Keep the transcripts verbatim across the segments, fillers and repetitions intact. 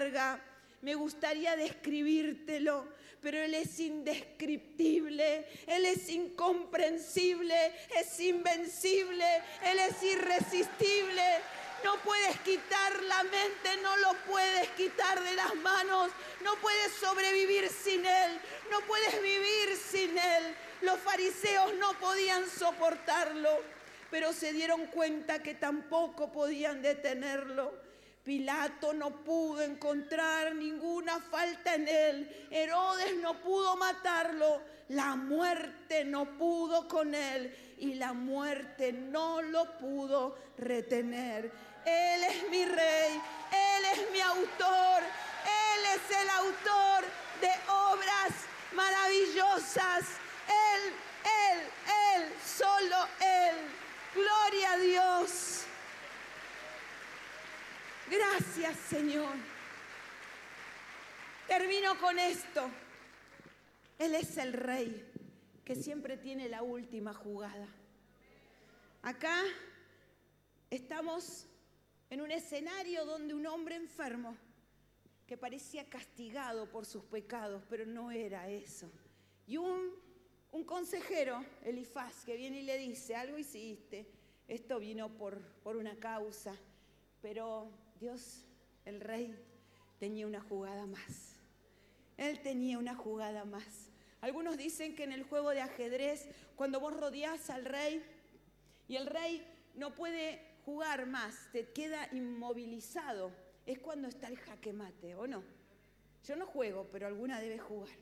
larga. Me gustaría describírtelo, pero Él es indescriptible, Él es incomprensible, es invencible, Él es irresistible. No puedes quitar la mente, no lo puedes quitar de las manos, no puedes sobrevivir sin Él, no puedes vivir sin Él. Los fariseos no podían soportarlo, pero se dieron cuenta que tampoco podían detenerlo. Pilato no pudo encontrar ninguna falta en él. Herodes no pudo matarlo. La muerte no pudo con él. Y la muerte no lo pudo retener. Él es mi rey. Él es mi autor. Él es el autor de obras maravillosas. Él, Él, Él, solo Él. Gloria a Dios. Gracias, Señor. Termino con esto. Él es el rey que siempre tiene la última jugada. Acá estamos en un escenario donde un hombre enfermo que parecía castigado por sus pecados, pero no era eso. Y un, un consejero, Elifaz, que viene y le dice, algo hiciste, esto vino por, por una causa, pero Dios, el rey, tenía una jugada más. Él tenía una jugada más. Algunos dicen que en el juego de ajedrez, cuando vos rodeás al rey y el rey no puede jugar más, te queda inmovilizado, es cuando está el jaque mate, ¿o no? Yo no juego, pero alguna debe jugar.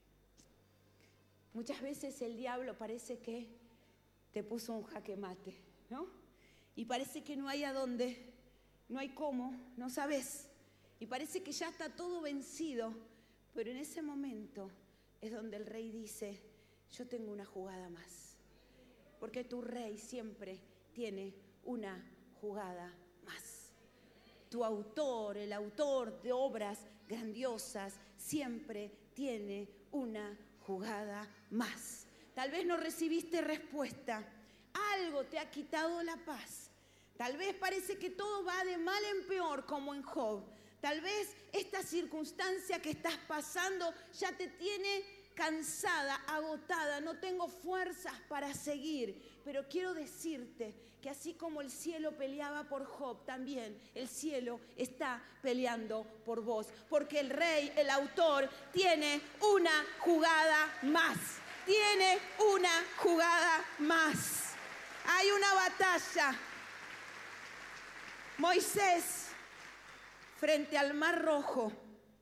Muchas veces el diablo parece que te puso un jaque mate, ¿no? Y parece que no hay a dónde. No hay cómo, no sabes. Y parece que ya está todo vencido. Pero en ese momento es donde el rey dice, yo tengo una jugada más. Porque tu rey siempre tiene una jugada más. Tu autor, el autor de obras grandiosas, siempre tiene una jugada más. Tal vez no recibiste respuesta. Algo te ha quitado la paz. Tal vez parece que todo va de mal en peor, como en Job. Tal vez esta circunstancia que estás pasando ya te tiene cansada, agotada. No tengo fuerzas para seguir. Pero quiero decirte que así como el cielo peleaba por Job, también el cielo está peleando por vos. Porque el rey, el autor, tiene una jugada más. Tiene una jugada más. Hay una batalla. Moisés, frente al Mar Rojo,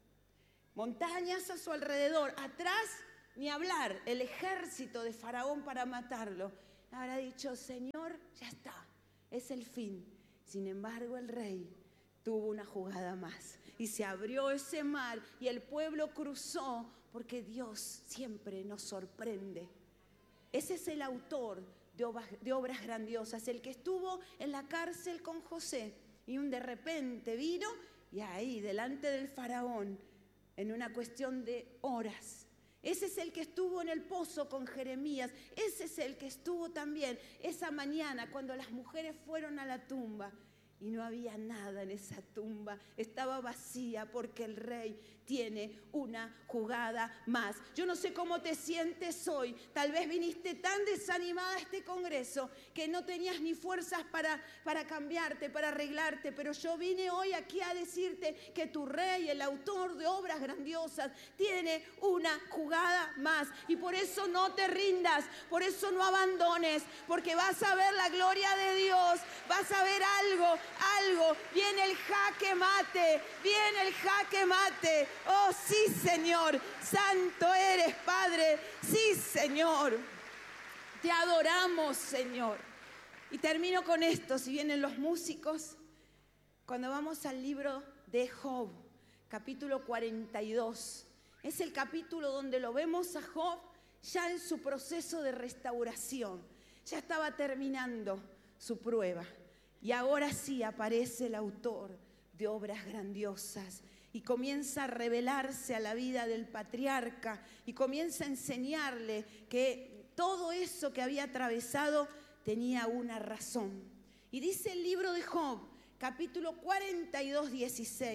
montañas a su alrededor, atrás ni hablar, el ejército de Faraón para matarlo. Habrá dicho, Señor, ya está, es el fin. Sin embargo, el rey tuvo una jugada más y se abrió ese mar y el pueblo cruzó, porque Dios siempre nos sorprende. Ese es el autor de obras, de obras grandiosas, el que estuvo en la cárcel con José. Y un de repente vino y ahí, delante del faraón, en una cuestión de horas. Ese es el que estuvo en el pozo con Jeremías. Ese es el que estuvo también esa mañana cuando las mujeres fueron a la tumba. Y no había nada en esa tumba, estaba vacía porque el rey tiene una jugada más. Yo no sé cómo te sientes hoy, tal vez viniste tan desanimada a este congreso que no tenías ni fuerzas para, para cambiarte, para arreglarte, pero yo vine hoy aquí a decirte que tu rey, el autor de obras grandiosas, tiene una jugada más. Y por eso no te rindas, por eso no abandones, porque vas a ver la gloria de Dios, vas a ver algo. Algo, viene el jaque mate, viene el jaque mate. Oh sí, Señor, santo eres, Padre. Sí, Señor, te adoramos, Señor. Y termino con esto, si vienen los músicos, cuando vamos al libro de Job, capítulo cuarenta y dos, es el capítulo donde lo vemos a Job ya en su proceso de restauración, ya estaba terminando su prueba. Y ahora sí aparece el autor de obras grandiosas y comienza a revelarse a la vida del patriarca y comienza a enseñarle que todo eso que había atravesado tenía una razón. Y dice el libro de Job, capítulo cuarenta y dos, dieciséis,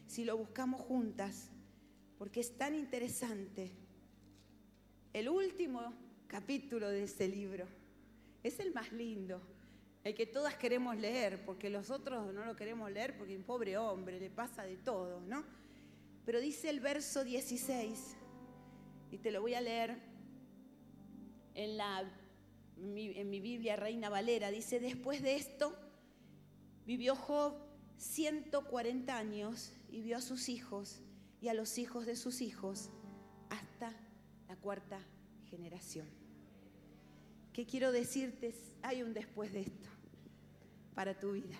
si lo buscamos juntas, porque es tan interesante. El último capítulo de ese libro es el más lindo, el que todas queremos leer, porque los otros no lo queremos leer porque un pobre hombre le pasa de todo, ¿no? Pero dice el verso dieciséis, y te lo voy a leer en, la, en, mi, en mi Biblia Reina Valera, dice: después de esto vivió Job ciento cuarenta años y vio a sus hijos y a los hijos de sus hijos hasta la cuarta generación. ¿Qué quiero decirte? Hay un después de esto para tu vida.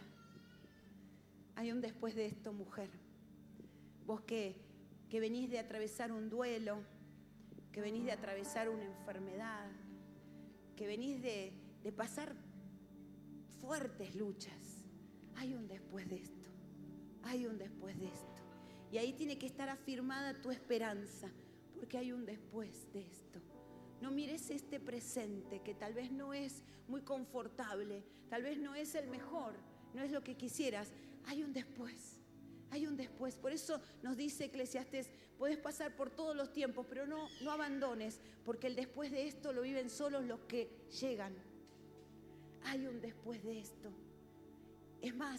Hay un después de esto, mujer. Vos que, que venís de atravesar un duelo, que venís de atravesar una enfermedad, que venís de, de pasar fuertes luchas. Hay un después de esto. Hay un después de esto. Y ahí tiene que estar afirmada tu esperanza, porque hay un después de esto. No mires este presente que tal vez no es muy confortable, tal vez no es el mejor, no es lo que quisieras. Hay un después, hay un después. Por eso nos dice Eclesiastés, puedes pasar por todos los tiempos, pero no, no abandones, porque el después de esto lo viven solos los que llegan. Hay un después de esto. Es más,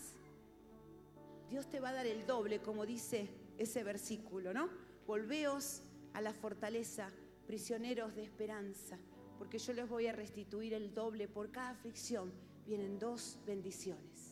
Dios te va a dar el doble, como dice ese versículo, ¿no? Volveos a la fortaleza, prisioneros de esperanza, porque yo les voy a restituir el doble. Por cada aflicción vienen dos bendiciones.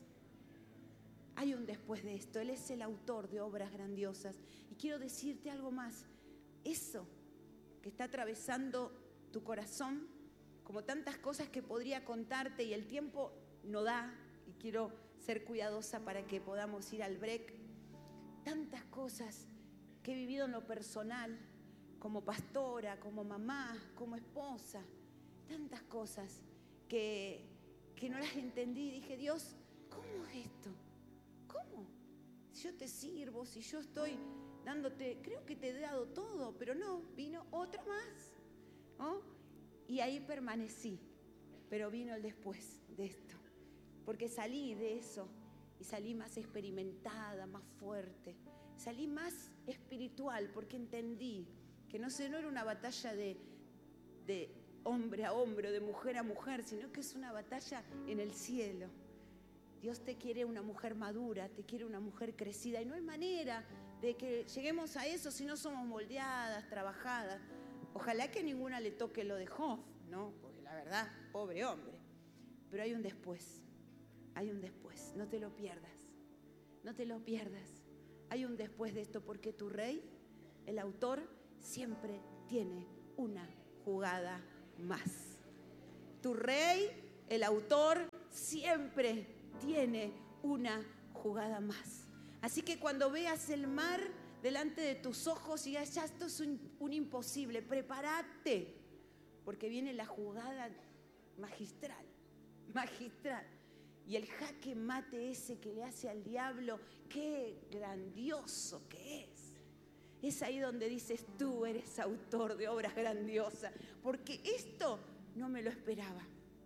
Hay un después de esto. Él es el autor de obras grandiosas. Y quiero decirte algo más. Eso que está atravesando tu corazón, como tantas cosas que podría contarte y el tiempo no da, y quiero ser cuidadosa para que podamos ir al break. Tantas cosas que he vivido en lo personal, como pastora, como mamá, como esposa, tantas cosas que, que no las entendí. Dije, Dios, ¿cómo es esto? ¿Cómo? Si yo te sirvo, si yo estoy dándote, creo que te he dado todo, pero no, vino otra más, ¿no? Y ahí permanecí, pero vino el después de esto, porque salí de eso y salí más experimentada, más fuerte, salí más espiritual, porque entendí que no, sé, no era una batalla de, de hombre a hombre o de mujer a mujer, sino que es una batalla en el cielo. Dios te quiere una mujer madura, te quiere una mujer crecida, y no hay manera de que lleguemos a eso si no somos moldeadas, trabajadas. Ojalá que a ninguna le toque lo de Job, ¿no? Porque la verdad, pobre hombre. Pero hay un después, hay un después, no te lo pierdas, no te lo pierdas. Hay un después de esto, porque tu rey, el autor, siempre tiene una jugada más. Tu rey, el autor, siempre tiene una jugada más. Así que cuando veas el mar delante de tus ojos y digas, ya esto es un, un imposible, prepárate, porque viene la jugada magistral, magistral. Y el jaque mate ese que le hace al diablo, qué grandioso que es. Es ahí donde dices, tú eres autor de obras grandiosas, porque esto no me lo esperaba.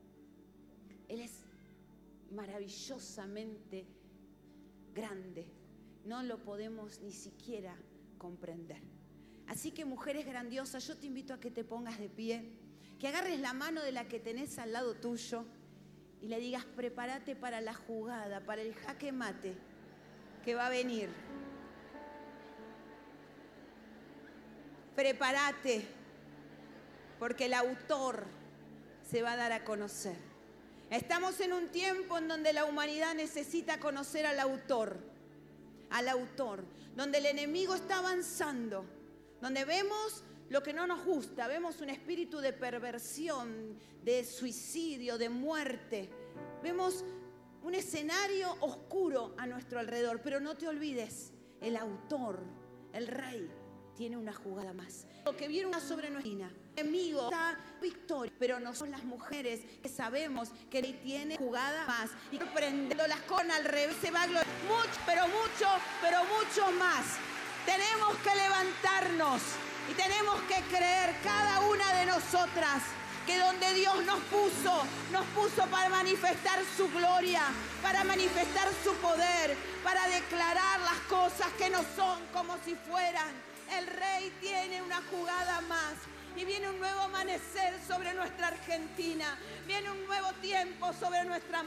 Él es maravillosamente grande, no lo podemos ni siquiera comprender. Así que, mujeres grandiosas, yo te invito a que te pongas de pie, que agarres la mano de la que tenés al lado tuyo y le digas, prepárate para la jugada, para el jaque mate que va a venir. Prepárate, porque el autor se va a dar a conocer. Estamos en un tiempo en donde la humanidad necesita conocer al autor, al autor, donde el enemigo está avanzando, donde vemos lo que no nos gusta, vemos un espíritu de perversión, de suicidio, de muerte, vemos un escenario oscuro a nuestro alrededor, pero no te olvides, el autor, el rey, tiene una jugada más. Lo que viene sobre nuestra esquina. El enemigo está victoria, pero nosotros las mujeres que sabemos que él tiene jugada más. Y prendiendo las cosas al revés se va a gloriar. Mucho, pero mucho, pero mucho más. Tenemos que levantarnos y tenemos que creer cada una de nosotras que donde Dios nos puso, nos puso para manifestar su gloria, para manifestar su poder, para declarar las cosas que no son como si fueran. El Rey tiene una jugada más. Y viene un nuevo amanecer sobre nuestra Argentina. Viene un nuevo tiempo sobre nuestra